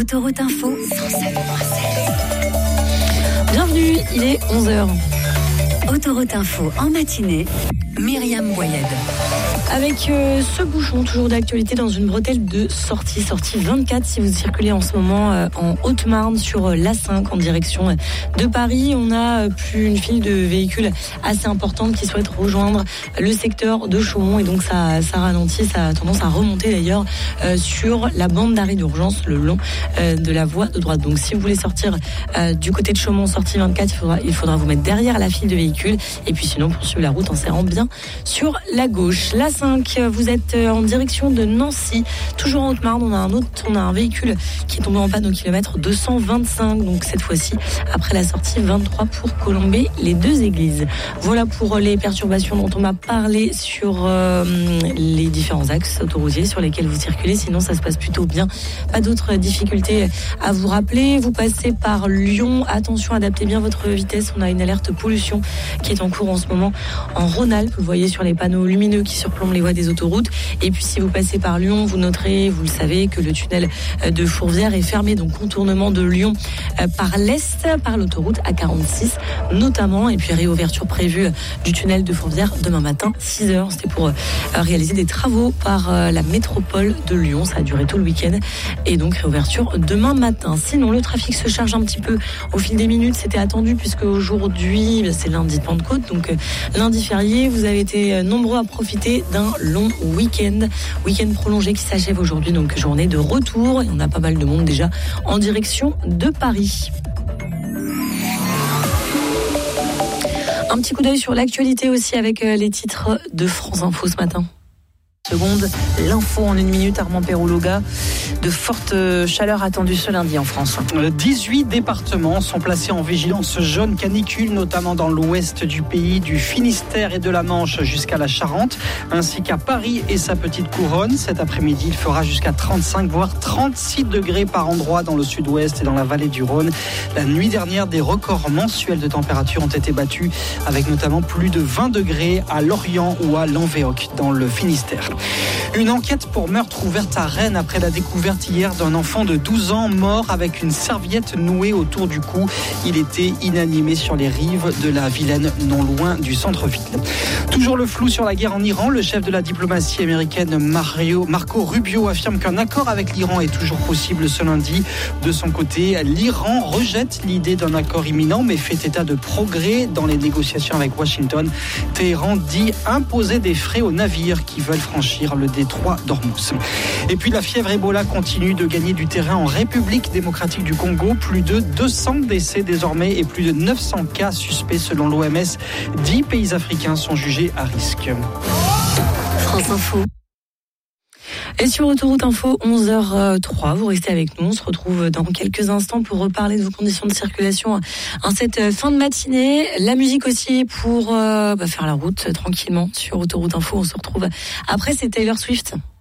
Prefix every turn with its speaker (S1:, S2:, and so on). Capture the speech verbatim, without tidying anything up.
S1: Autoroute Info cent sept virgule sept.
S2: Bienvenue, il est onze heures.
S1: Autoroute Info en matinée, Myriam Boyed.
S2: Avec euh, ce bouchon, toujours d'actualité dans une bretelle de sortie, sortie vingt-quatre si vous circulez en ce moment euh, en Haute-Marne sur euh, l'A cinq en direction euh, de Paris. On a euh, plus une file de véhicules assez importante qui souhaitent rejoindre le secteur de Chaumont et donc ça, ça ralentit, ça a tendance à remonter d'ailleurs euh, sur la bande d'arrêt d'urgence le long euh, de la voie de droite. Donc si vous voulez sortir euh, du côté de Chaumont, sortie vingt-quatre, il faudra, il faudra vous mettre derrière la file de véhicules et puis sinon poursuivre la route en serrant bien sur la gauche. L'A cinq, vous êtes en direction de Nancy, toujours en Haute-Marne. On a un autre, on a un véhicule qui est tombé en panne au kilomètre deux cent vingt-cinq. Donc cette fois-ci, après la sortie vingt-trois pour Colombey, les deux églises. Voilà pour les perturbations dont on m'a parlé sur euh, les différents axes autoroutiers sur lesquels vous circulez. Sinon, ça se passe plutôt bien. Pas d'autres difficultés à vous rappeler. Vous passez par Lyon. Attention, adaptez bien votre vitesse. On a une alerte pollution qui est en cours en ce moment en Rhône-Alpes. Vous voyez sur les panneaux lumineux qui surplombent les voies des autoroutes. Et puis si vous passez par Lyon, vous noterez, vous le savez, que le tunnel de Fourvière est fermé, donc contournement de Lyon par l'est, par l'autoroute A quarante-six notamment. Et puis réouverture prévue du tunnel de Fourvière demain matin, six heures. C'était pour réaliser des travaux par la métropole de Lyon. Ça a duré tout le week-end. Et donc réouverture demain matin. Sinon, le trafic se charge un petit peu au fil des minutes. C'était attendu puisque aujourd'hui, c'est lundi de Pentecôte. Donc lundi férié, vous avez été nombreux à profiter d'un long week-end, week-end prolongé qui s'achève aujourd'hui, donc journée de retour. Et on a pas mal de monde déjà en direction de Paris. Un petit coup d'œil sur l'actualité aussi avec les titres de France Info ce matin.
S3: Seconde, l'info en une minute, Armand Perrouloga. De fortes chaleurs attendues ce lundi en France.
S4: dix-huit départements sont placés en vigilance jaune canicule, notamment dans l'ouest du pays, du Finistère et de la Manche jusqu'à la Charente, ainsi qu'à Paris et sa petite couronne. Cet après-midi, il fera jusqu'à trente-cinq, voire trente-six degrés par endroit dans le sud-ouest et dans la vallée du Rhône. La nuit dernière, des records mensuels de température ont été battus, avec notamment plus de vingt degrés à Lorient ou à Lanvéoc, dans le Finistère. Une enquête pour meurtre ouverte à Rennes après la découverte hier d'un enfant de douze ans mort avec une serviette nouée autour du cou. Il était inanimé sur les rives de la Vilaine, non loin du centre-ville. Toujours le flou sur la guerre en Iran. Le chef de la diplomatie américaine Mario, Marco Rubio affirme qu'un accord avec l'Iran est toujours possible ce lundi. De son côté, l'Iran rejette l'idée d'un accord imminent mais fait état de progrès dans les négociations avec Washington. Téhéran dit imposer des frais aux navires qui veulent franchir le détroit d'Ormuz. Et puis la fièvre Ebola continue de gagner du terrain en République démocratique du Congo. Plus de deux cents décès désormais et plus de neuf cents cas suspects selon l'O M S. dix pays africains sont jugés à risque.
S1: France Info.
S2: Et sur Autoroute Info, onze heures trois, vous restez avec nous. On se retrouve dans quelques instants pour reparler de vos conditions de circulation en cette fin de matinée. La musique aussi pour euh, bah, faire la route tranquillement sur Autoroute Info. On se retrouve après, c'est Taylor Swift.